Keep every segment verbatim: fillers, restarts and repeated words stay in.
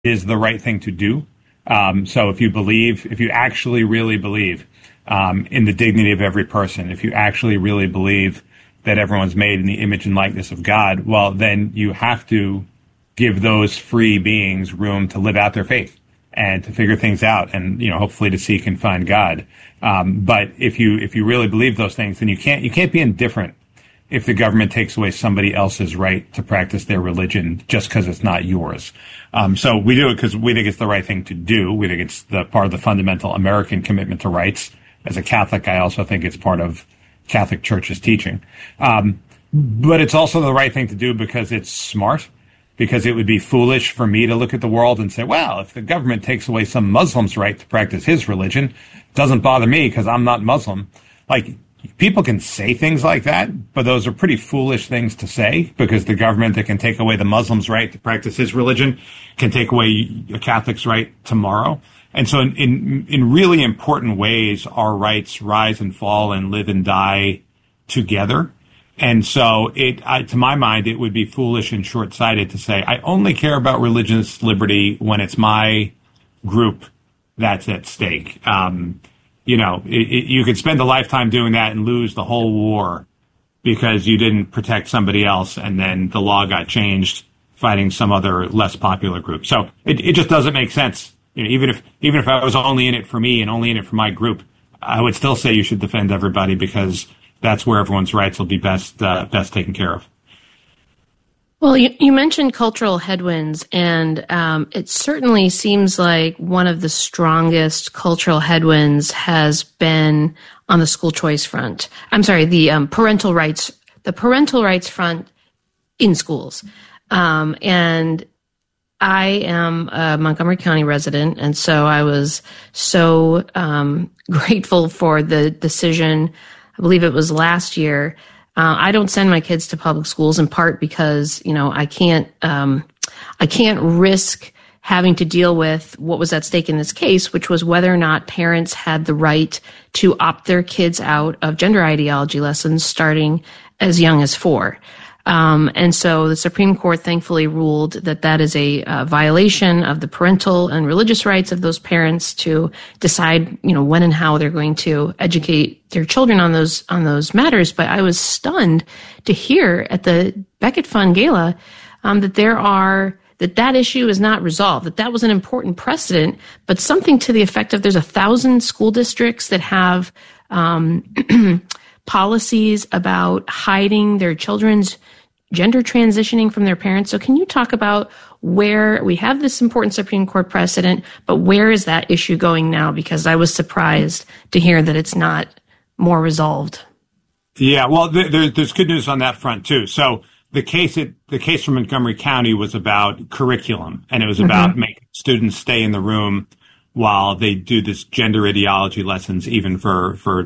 is the right thing to do. Um, so if you believe, if you actually really believe um, in the dignity of every person, if you actually really believe that everyone's made in the image and likeness of God, well, then you have to give those free beings room to live out their faith and to figure things out, and you know, hopefully to seek and find God. Um, but if you if you really believe those things, then you can't you can't be indifferent if the government takes away somebody else's right to practice their religion just because it's not yours. Um, so we do it because we think it's the right thing to do. We think it's the part of the fundamental American commitment to rights. As a Catholic, I also think it's part of Catholic Church's teaching. Um, but it's also the right thing to do because it's smart, because it would be foolish for me to look at the world and say, well, if the government takes away some Muslim's right to practice his religion, it doesn't bother me because I'm not Muslim. Like, people can say things like that, but those are pretty foolish things to say, because the government that can take away the Muslim's right to practice his religion can take away a Catholic's right tomorrow. And so in, in, in really important ways, our rights rise and fall and live and die together. And so it, I, to my mind, it would be foolish and short-sighted to say, I only care about religious liberty when it's my group that's at stake. Um, You know, it, it, you could spend a lifetime doing that and lose the whole war because you didn't protect somebody else, and then the law got changed fighting some other less popular group. So it, it just doesn't make sense. You know, even if even if I was only in it for me and only in it for my group, I would still say you should defend everybody, because that's where everyone's rights will be best uh, best taken care of. Well, you, you mentioned cultural headwinds, and um, it certainly seems like one of the strongest cultural headwinds has been on the school choice front. I'm sorry, the um, parental rights, the parental rights front in schools. Um, and I am a Montgomery County resident, and so I was so um, grateful for the decision. I believe it was last year. Uh, I don't send my kids to public schools, in part because, you know, I can't, um, I can't risk having to deal with what was at stake in this case, which was whether or not parents had the right to opt their kids out of gender ideology lessons starting as young as four. Um, and so the Supreme Court thankfully ruled that that is a, uh violation of the parental and religious rights of those parents to decide, you know, when and how they're going to educate their children on those, on those matters. But I was stunned to hear at the Becket Fund Gala, um, that there are, that that issue is not resolved, that that was an important precedent, but something to the effect of there's a thousand school districts that have, um, policies about hiding their children's gender transitioning from their parents. So can you talk about where we have this important Supreme Court precedent, but where is that issue going now? Because I was surprised to hear that it's not more resolved. Yeah, well, there, there's good news on that front too. So the case, it, the case from Montgomery County was about curriculum, and it was about mm-hmm. making students stay in the room while they do this gender ideology lessons, even for for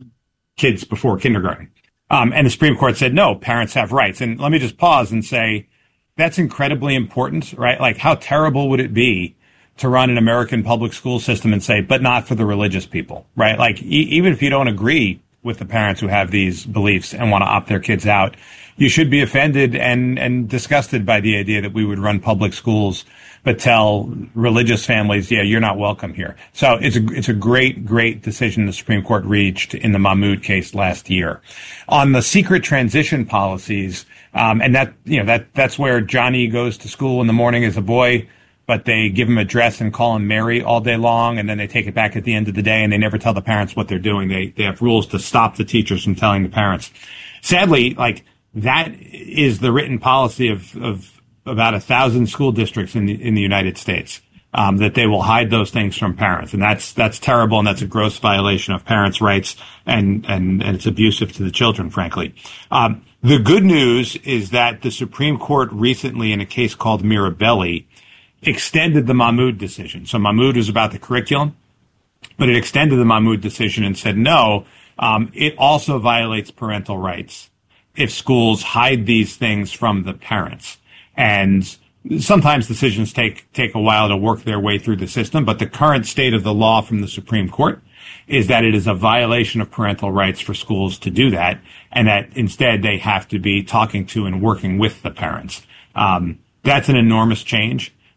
kids before kindergarten. Um, and the Supreme Court said, no, parents have rights. And let me just pause and say, that's incredibly important, right? Like, how terrible would it be to run an American public school system and say, but not for the religious people, right? Like, e- even if you don't agree with the parents who have these beliefs and want to opt their kids out, you should be offended and, and disgusted by the idea that we would run public schools but tell religious families, yeah, you're not welcome here. So it's a, it's a great, great decision the Supreme Court reached in the Mahmoud case last year. On the secret transition policies, um, and that, you know, that, that's where Johnny goes to school in the morning as a boy, but they give him a dress and call him Mary all day long, and then they take it back at the end of the day, and they never tell the parents what they're doing. They, they have rules to stop the teachers from telling the parents. Sadly, like, that is the written policy of, of about a thousand school districts in the, in the United States, um, that they will hide those things from parents. And that's, that's terrible. And that's a gross violation of parents' rights, and, and, and it's abusive to the children, frankly. Um, the good news is that the Supreme Court recently, in a case called Mirabelli, extended the Mahmoud decision. So Mahmoud was about the curriculum, but it extended the Mahmoud decision and said, no, um, it also violates parental rights if schools hide these things from the parents. And sometimes decisions take, take a while to work their way through the system, but the current state of the law from the Supreme Court is that it is a violation of parental rights for schools to do that, and that instead they have to be talking to and working with the parents. Um, that's an enormous change.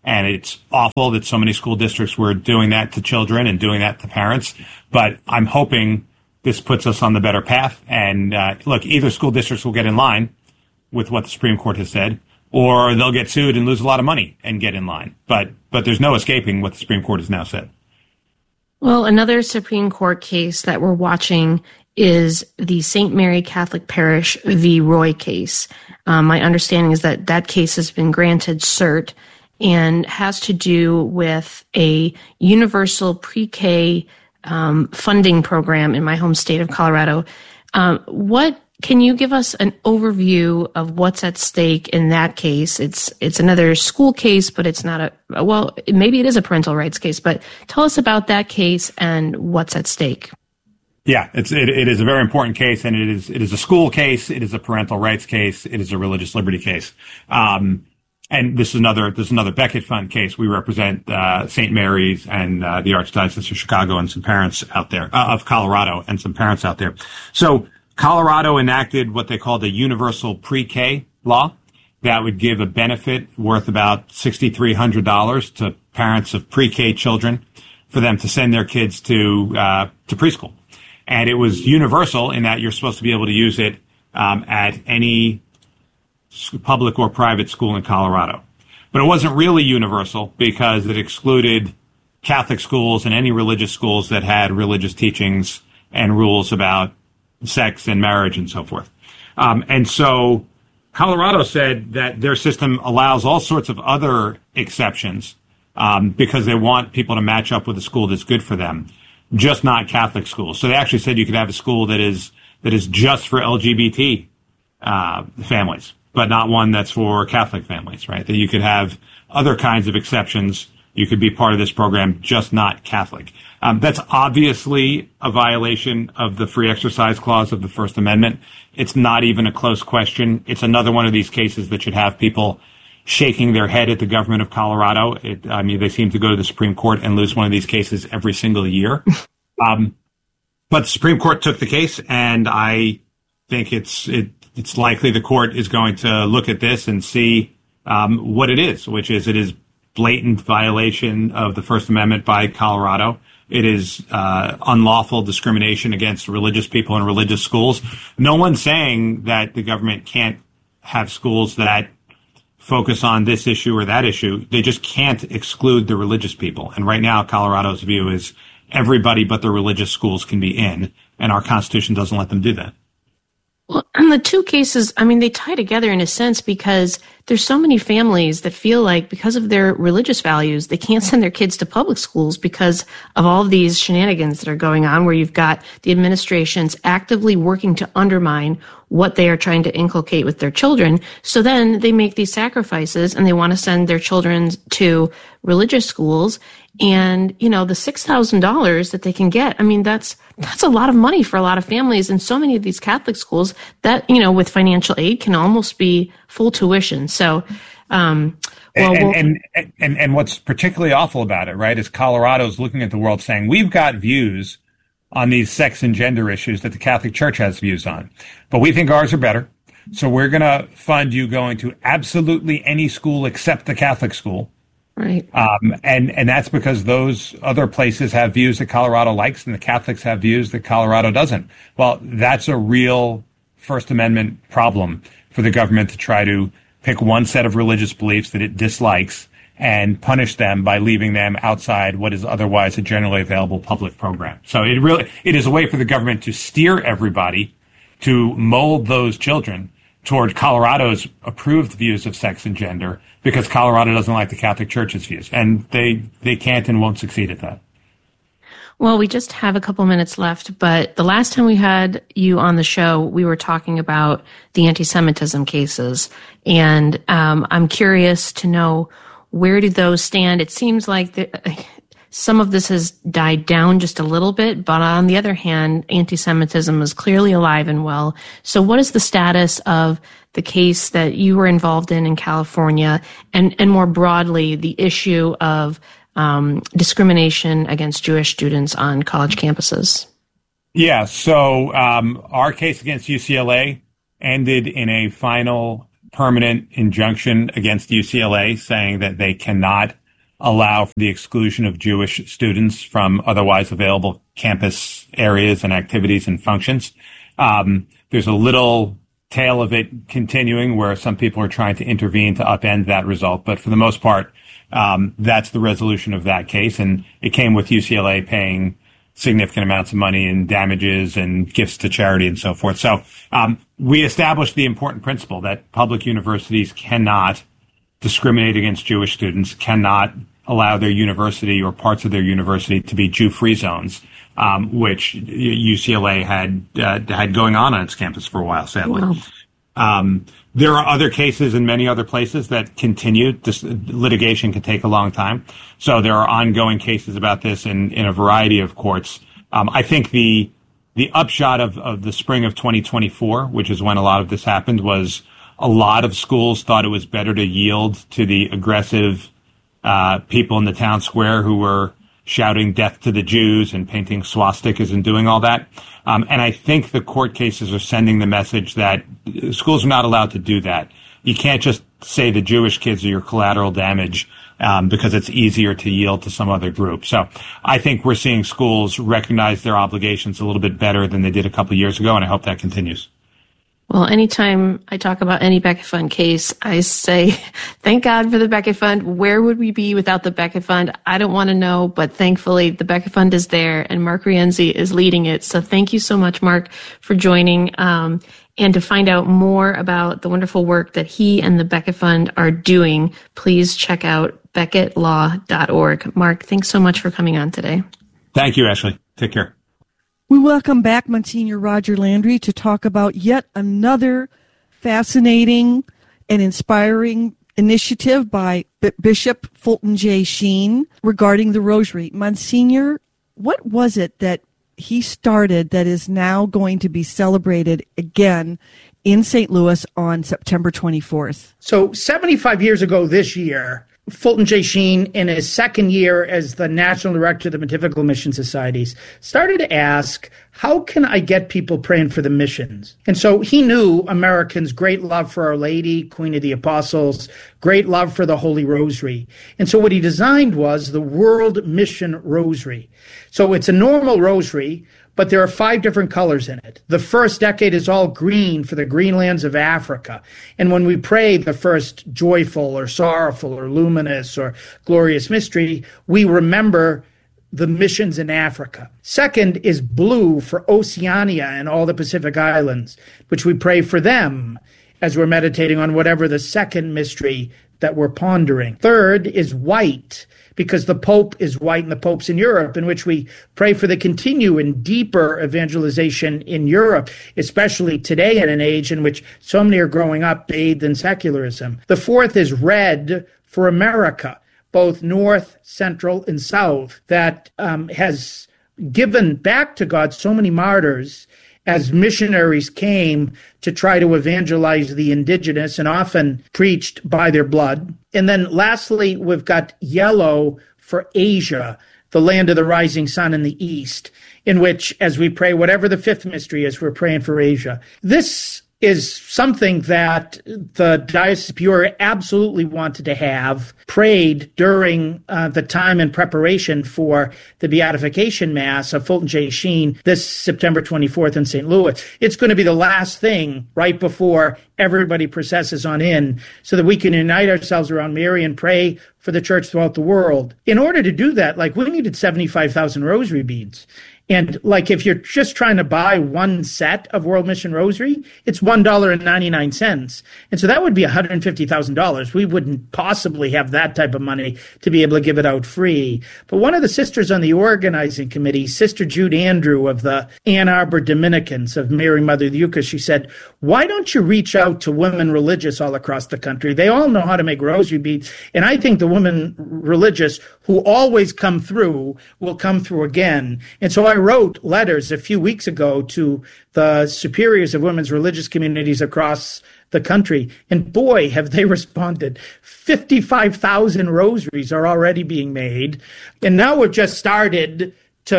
And it's awful that so many school districts were doing that to children and doing that to parents. But I'm hoping this puts us on the better path. And uh, look, either school districts will get in line with what the Supreme Court has said, or they'll get sued and lose a lot of money and get in line. But but there's no escaping what the Supreme Court has now said. Well, another Supreme Court case that we're watching is the Saint Mary Catholic Parish v. Roy case. Um, my understanding is that that case has been granted cert and has to do with a universal pre-K um, funding program in my home state of Colorado. Um, what can you give us an overview of what's at stake in that case? It's it's another school case, but it's not a well. Maybe it is a parental rights case, but tell us about that case and what's at stake. Yeah, it's it, it is a very important case, and it is it is a school case, it is a parental rights case, it is a religious liberty case. Um, And this is another this is another Becket Fund case. We represent uh, Saint Mary's and uh, the Archdiocese of Chicago and some parents out there uh, of Colorado and some parents out there. So Colorado enacted what they called a universal pre-K law that would give a benefit worth about six thousand three hundred dollars to parents of pre-K children for them to send their kids to uh, to preschool. And it was universal in that you're supposed to be able to use it um, at any public or private school in Colorado. But it wasn't really universal because it excluded Catholic schools and any religious schools that had religious teachings and rules about sex and marriage and so forth. Um, and so Colorado said that their system allows all sorts of other exceptions um, because they want people to match up with a school that's good for them, just not Catholic schools. So they actually said you could have a school that is that is just for L G B T uh, families, but not one that's for Catholic families, right? That you could have other kinds of exceptions. You could be part of this program, just not Catholic. Um, that's obviously a violation of the free exercise clause of the First Amendment. It's not even a close question. It's another one of these cases that should have people shaking their head at the government of Colorado. It, I mean, they seem to go to the Supreme Court and lose one of these cases every single year. Um, but the Supreme Court took the case, and I think it's it, it's likely the court is going to look at this and see um, what it is, which is it is blatant violation of the First Amendment by Colorado. It is uh, unlawful discrimination against religious people in religious schools. No one's saying that the government can't have schools that focus on this issue or that issue. They just can't exclude the religious people. And right now, Colorado's view is everybody but the religious schools can be in, and our Constitution doesn't let them do that. Well, and the two cases, I mean, they tie together in a sense because there's so many families that feel like because of their religious values, they can't send their kids to public schools because of all of these shenanigans that are going on where you've got the administrations actively working to undermine what they are trying to inculcate with their children. So then they make these sacrifices and they want to send their children to religious schools. And, you know, the six thousand dollars that they can get, I mean, that's that's a lot of money for a lot of families. And so many of these Catholic schools that, you know, with financial aid can almost be full tuition. So, um, well, and, we'll, and, and, and, and what's particularly awful about it, right, is Colorado's looking at the world saying, we've got views on these sex and gender issues that the Catholic Church has views on, but we think ours are better. So we're going to fund you going to absolutely any school except the Catholic school. Right. Um, and, and that's because those other places have views that Colorado likes and the Catholics have views that Colorado doesn't. Well, that's a real First Amendment problem for the government to try to pick one set of religious beliefs that it dislikes and punish them by leaving them outside what is otherwise a generally available public program. So it really, it is a way for the government to steer everybody to mold those children toward Colorado's approved views of sex and gender because Colorado doesn't like the Catholic Church's views. And they, they can't and won't succeed at that. Well, we just have a couple minutes left, but the last time we had you on the show, we were talking about the anti-Semitism cases. And um, I'm curious to know, where do those stand? It seems like the, some of this has died down just a little bit, but on the other hand, anti-Semitism is clearly alive and well. So what is the status of the case that you were involved in in California and, and more broadly, the issue of um, discrimination against Jewish students on college campuses? Yeah, so um, our case against U C L A ended in a final permanent injunction against U C L A saying that they cannot allow for the exclusion of Jewish students from otherwise available campus areas and activities and functions. Um, there's a little tail of it continuing where some people are trying to intervene to upend that result. But for the most part, um, that's the resolution of that case. And it came with U C L A paying significant amounts of money in damages and gifts to charity and so forth. So um, we established the important principle that public universities cannot discriminate against Jewish students, cannot allow their university or parts of their university to be Jew-free zones, um, which U C L A had uh, had going on on its campus for a while, sadly. Wow. Um, there are other cases in many other places that continue. This litigation can take a long time. So there are ongoing cases about this in, in a variety of courts. Um, I think the the upshot of, of the spring of twenty twenty-four, which is when a lot of this happened, was a lot of schools thought it was better to yield to the aggressive uh, people in the town square who were shouting death to the Jews and painting swastikas and doing all that. Um, and I think the court cases are sending the message that schools are not allowed to do that. You can't just say the Jewish kids are your collateral damage um, because it's easier to yield to some other group. So I think we're seeing schools recognize their obligations a little bit better than they did a couple of years ago, and I hope that continues. Well, anytime I talk about any Becket Fund case, I say, thank God for the Becket Fund. Where would we be without the Becket Fund? I don't want to know, but thankfully the Becket Fund is there and Mark Rienzi is leading it. So thank you so much, Mark, for joining. Um, and to find out more about the wonderful work that he and the Becket Fund are doing, please check out becket law dot org. Mark, thanks so much for coming on today. Thank you, Ashley. Take care. We welcome back Monsignor Roger Landry to talk about yet another fascinating and inspiring initiative by B- Bishop Fulton J. Sheen regarding the Rosary. Monsignor, what was it that he started that is now going to be celebrated again in Saint Louis on September twenty-fourth? So seventy-five years ago this year, Fulton J. Sheen, in his second year as the National Director of the Pontifical Mission Societies, started to ask, how can I get people praying for the missions? And so he knew Americans' great love for Our Lady, Queen of the Apostles, great love for the Holy Rosary. And so what he designed was the World Mission Rosary. So it's a normal rosary, but there are five different colors in it. The first decade is all green for the green lands of Africa. And when we pray the first joyful or sorrowful or luminous or glorious mystery, we remember the missions in Africa. Second is blue for Oceania and all the Pacific Islands, which we pray for them as we're meditating on whatever the second mystery that we're pondering. Third is white, because the Pope is white and the Pope's in Europe, in which we pray for the continued and deeper evangelization in Europe, especially today in an age in which so many are growing up bathed in secularism. The fourth is red for America, both North, Central, and South, that um, has given back to God so many martyrs as missionaries came to try to evangelize the indigenous and often preached by their blood. And then lastly, we've got yellow for Asia, the land of the rising sun in the east, in which, as we pray, whatever the fifth mystery is, we're praying for Asia. This is something that the Diocese of Peoria absolutely wanted to have prayed during uh, the time in preparation for the Beatification Mass of Fulton J. Sheen this September twenty-fourth in Saint Louis. It's going to be the last thing right before everybody processes on in so that we can unite ourselves around Mary and pray for the church throughout the world. In order to do that, like, we needed seventy-five thousand rosary beads. And like, if you're just trying to buy one set of World Mission Rosary, it's one dollar and ninety-nine cents. And so that would be one hundred fifty thousand dollars. We wouldn't possibly have that type of money to be able to give it out free. But one of the sisters on the organizing committee, Sister Jude Andrew of the Ann Arbor Dominicans of Mary Mother of the Eucharist, she said, why don't you reach out to women religious all across the country? They all know how to make rosary beads. And I think the women religious who always come through will come through again. And so I wrote letters a few weeks ago to the superiors of women's religious communities across the country. And boy, have they responded. fifty-five thousand rosaries are already being made. And now we've just started to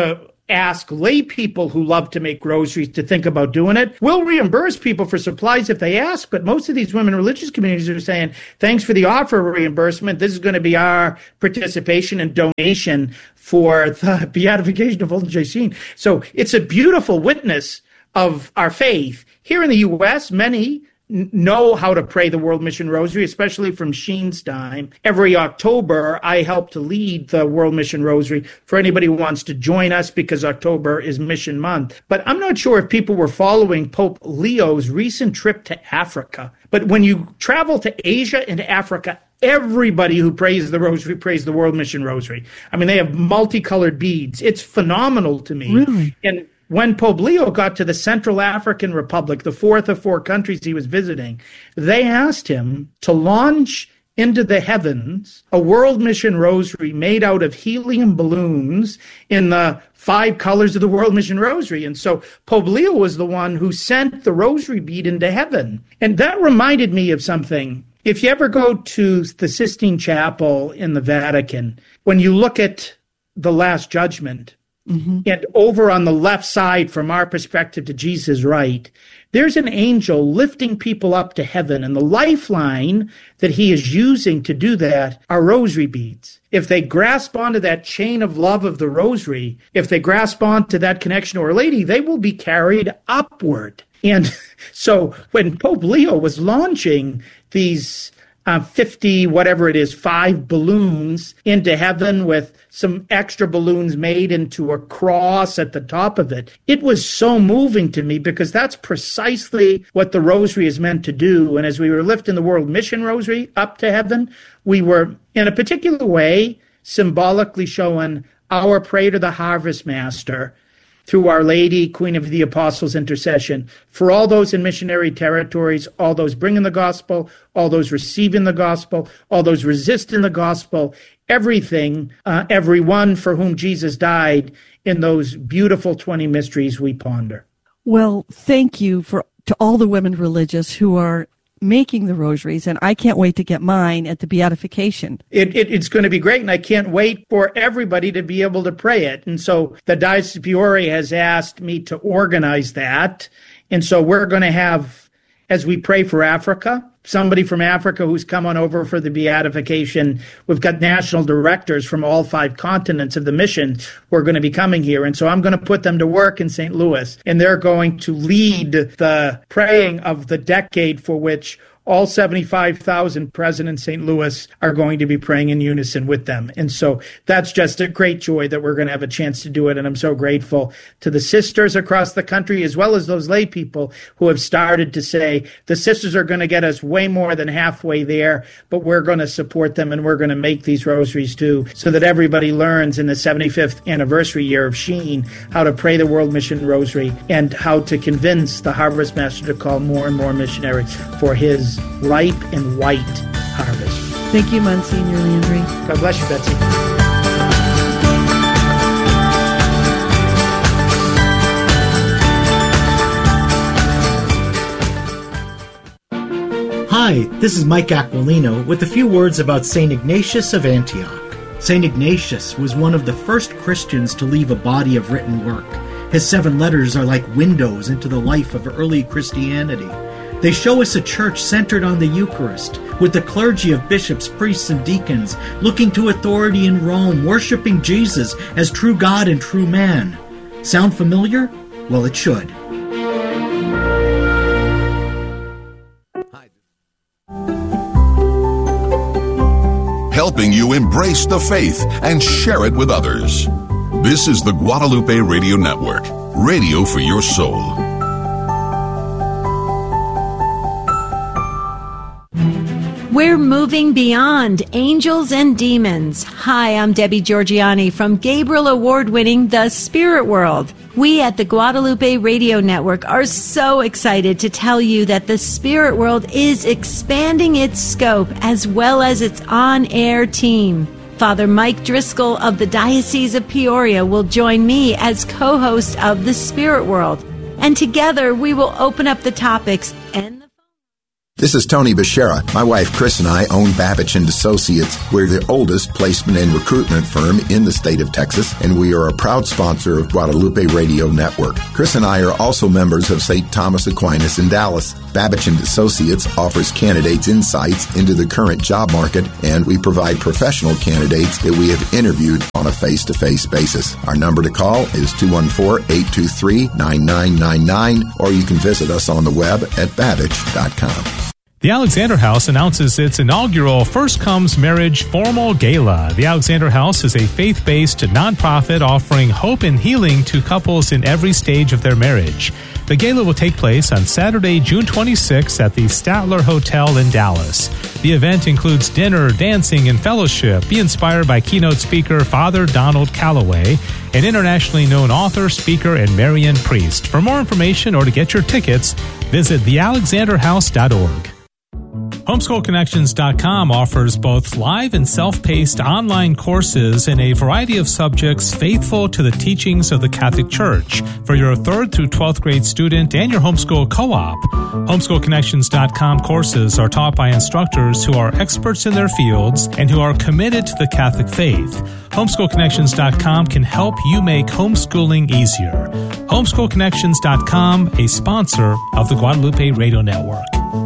ask lay people who love to make rosaries to think about doing it. We'll reimburse people for supplies if they ask, but most of these women religious communities are saying, thanks for the offer of reimbursement. This is going to be our participation and donation for the beatification of Fulton J. Sheen. So it's a beautiful witness of our faith. Here in the U S, many know how to pray the World Mission Rosary, especially from Sheen's time. Every October, I help to lead the World Mission Rosary for anybody who wants to join us, because October is Mission Month. But I'm not sure if people were following Pope Leo's recent trip to Africa. But when you travel to Asia and Africa, everybody who prays the Rosary prays the World Mission Rosary. I mean, they have multicolored beads. It's phenomenal to me. Really? And when Pope Leo got to the Central African Republic, the fourth of four countries he was visiting, they asked him to launch into the heavens a World Mission Rosary made out of helium balloons in the five colors of the World Mission Rosary. And so Pope Leo was the one who sent the rosary bead into heaven. And that reminded me of something. If you ever go to the Sistine Chapel in the Vatican, when you look at the Last Judgment, mm-hmm. and over on the left side from our perspective to Jesus' right, there's an angel lifting people up to heaven. And the lifeline that he is using to do that are rosary beads. If they grasp onto that chain of love of the rosary, if they grasp onto that connection to Our Lady, they will be carried upward. And so when Pope Leo was launching these uh, fifty, whatever it is, five balloons into heaven with some extra balloons made into a cross at the top of it, it was so moving to me, because that's precisely what the rosary is meant to do. And as we were lifting the World Mission Rosary up to heaven, we were, in a particular way, symbolically showing our prayer to the Harvest Master through Our Lady, Queen of the Apostles' intercession, for all those in missionary territories, all those bringing the gospel, all those receiving the gospel, all those resisting the gospel, everything, uh, everyone for whom Jesus died in those beautiful twenty mysteries we ponder. Well, thank you for to all the women religious who are making the rosaries, and I can't wait to get mine at the beatification. It, it, it's going to be great, and I can't wait for everybody to be able to pray it. And so the Diocese of Peoria has asked me to organize that, and so we're going to have, as we pray for Africa, somebody from Africa who's come on over for the beatification. We've got national directors from all five continents of the mission who are going to be coming here. And so I'm going to put them to work in Saint Louis, and they're going to lead the praying of the decade for which all seventy-five thousand present in Saint Louis are going to be praying in unison with them. And so that's just a great joy that we're going to have a chance to do it. And I'm so grateful to the sisters across the country, as well as those lay people who have started to say, the sisters are going to get us way more than halfway there, but we're going to support them, and we're going to make these rosaries too, so that everybody learns in the seventy-fifth anniversary year of Sheen how to pray the World Mission Rosary, and how to convince the Harvest Master to call more and more missionaries for his ripe and white harvest. Thank you, Monsignor Landry. God bless you, Betsy. Hi, this is Mike Aquilino with a few words about Saint Ignatius of Antioch. Saint Ignatius was one of the first Christians to leave a body of written work. His seven letters are like windows into the life of early Christianity. They show us a church centered on the Eucharist, with the clergy of bishops, priests, and deacons looking to authority in Rome, worshiping Jesus as true God and true man. Sound familiar? Well, it should. Helping you embrace the faith and share it with others. This is the Guadalupe Radio Network, radio for your soul. We're moving beyond angels and demons. Hi, I'm Debbie Georgiani from Gabriel Award-winning The Spirit World. We at the Guadalupe Radio Network are so excited to tell you that The Spirit World is expanding its scope as well as its on-air team. Father Mike Driscoll of the Diocese of Peoria will join me as co-host of The Spirit World. And together we will open up the topics and This is Tony Beshara. My wife Chris and I own Babich and Associates. We're the oldest placement and recruitment firm in the state of Texas, and we are a proud sponsor of Guadalupe Radio Network. Chris and I are also members of Saint Thomas Aquinas in Dallas. Babich and Associates offers candidates insights into the current job market, and we provide professional candidates that we have interviewed on a face-to-face basis. Our number to call is two one four, eight two three, nine nine nine nine, or you can visit us on the web at babich dot com. The Alexander House announces its inaugural First Comes Marriage Formal Gala. The Alexander House is a faith-based nonprofit offering hope and healing to couples in every stage of their marriage. The gala will take place on Saturday, June twenty-sixth at the Statler Hotel in Dallas. The event includes dinner, dancing, and fellowship. Be inspired by keynote speaker Father Donald Calloway, an internationally known author, speaker, and Marian priest. For more information or to get your tickets, visit the alexander house dot org. homeschool connections dot com offers both live and self-paced online courses in a variety of subjects faithful to the teachings of the Catholic Church for your third through twelfth grade student and your homeschool co-op. homeschool connections dot com courses are taught by instructors who are experts in their fields and who are committed to the Catholic faith. homeschool connections dot com can help you make homeschooling easier. homeschool connections dot com, a sponsor of the Guadalupe Radio Network.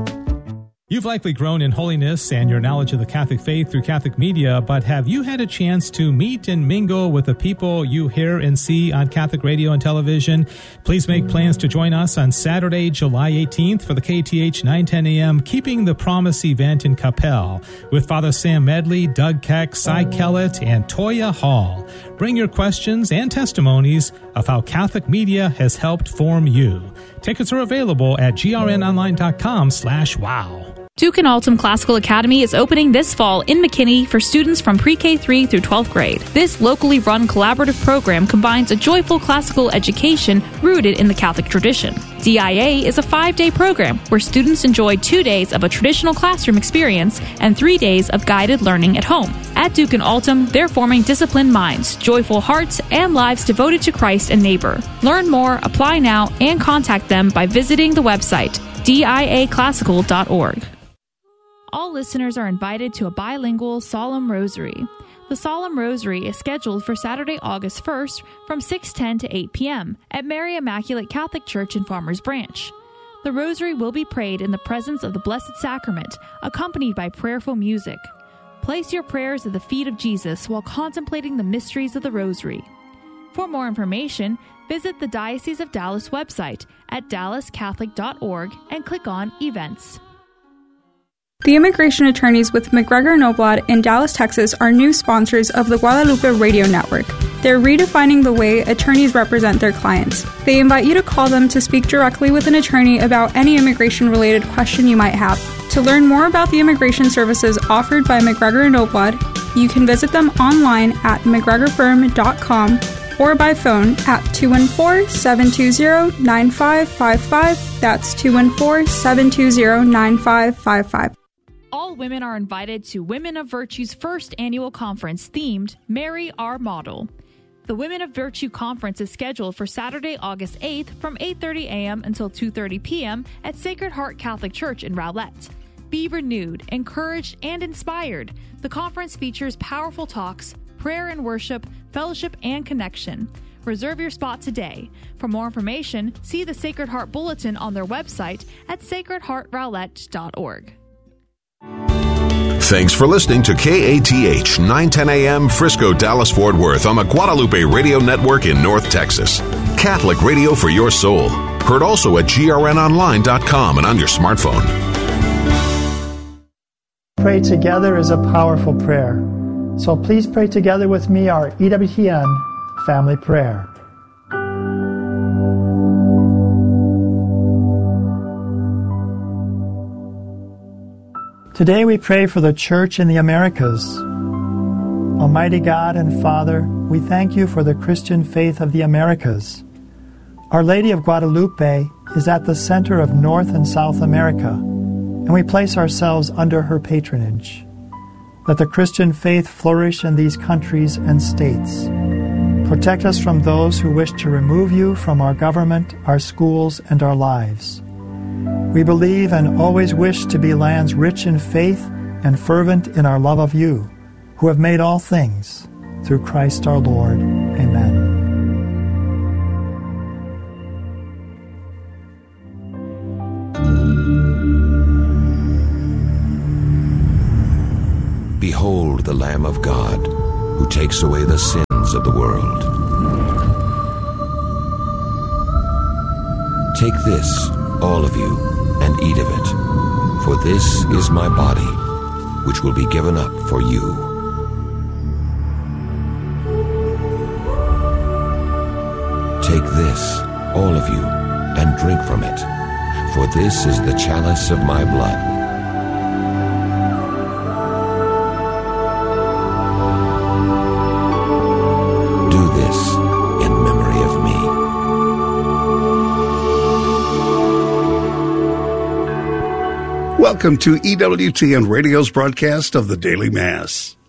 You've likely grown in holiness and your knowledge of the Catholic faith through Catholic media, but have you had a chance to meet and mingle with the people you hear and see on Catholic radio and television? Please make plans to join us on Saturday, July eighteenth for the K T H nine ten a.m. Keeping the Promise event in Capel with Father Sam Medley, Doug Keck, Cy Kellett, and Toya Hall. Bring your questions and testimonies of how Catholic media has helped form you. Tickets are available at grnonline.com slash wow. Duke and Altum Classical Academy is opening this fall in McKinney for students from pre-K three through twelfth grade. This locally run collaborative program combines a joyful classical education rooted in the Catholic tradition. D I A is a five-day program where students enjoy two days of a traditional classroom experience and three days of guided learning at home. At Duke and Altum, they're forming disciplined minds, joyful hearts, and lives devoted to Christ and neighbor. Learn more, apply now, and contact them by visiting the website D I A classical dot org. All listeners are invited to a bilingual Solemn Rosary. The Solemn Rosary is scheduled for Saturday, August first from six ten to eight p.m. at Mary Immaculate Catholic Church in Farmers Branch. The Rosary will be prayed in the presence of the Blessed Sacrament, accompanied by prayerful music. Place your prayers at the feet of Jesus while contemplating the mysteries of the Rosary. For more information, visit the Diocese of Dallas website at dallas catholic dot org and click on Events. The immigration attorneys with McGregor Noblad in Dallas, Texas are new sponsors of the Guadalupe Radio Network. They're redefining the way attorneys represent their clients. They invite you to call them to speak directly with an attorney about any immigration-related question you might have. To learn more about the immigration services offered by McGregor Noblad, you can visit them online at mcgregor firm dot com or by phone at two one four, seven two zero, nine five five five. That's two one four, seven two zero, nine five five five. All women are invited to Women of Virtue's first annual conference themed Mary Our Model. The Women of Virtue Conference is scheduled for Saturday, August eighth from eight thirty a.m. until two thirty p.m. at Sacred Heart Catholic Church in Rowlett. Be renewed, encouraged, and inspired. The conference features powerful talks, prayer and worship, fellowship, and connection. Reserve your spot today. For more information, see the Sacred Heart Bulletin on their website at sacred heart rowlett dot org. Thanks for listening to K A T H nine ten a.m. Frisco, Dallas, Fort Worth on the Guadalupe Radio Network in North Texas. Catholic radio for your soul. Heard also at g r n online dot com and on your smartphone. Pray together is a powerful prayer. So please pray together with me our E W T N family prayer. Today we pray for the Church in the Americas. Almighty God and Father, we thank you for the Christian faith of the Americas. Our Lady of Guadalupe is at the center of North and South America, and we place ourselves under her patronage. Let the Christian faith flourish in these countries and states. Protect us from those who wish to remove you from our government, our schools, and our lives. We believe and always wish to be lands rich in faith and fervent in our love of you, who have made all things, through Christ our Lord. Amen. Behold the Lamb of God, who takes away the sins of the world. Take this, all of you, and eat of it, for this is my body, which will be given up for you. Take this, all of you, and drink from it, for this is the chalice of my blood. Do this in memory of me. Welcome to E W T N Radio's broadcast of the Daily Mass.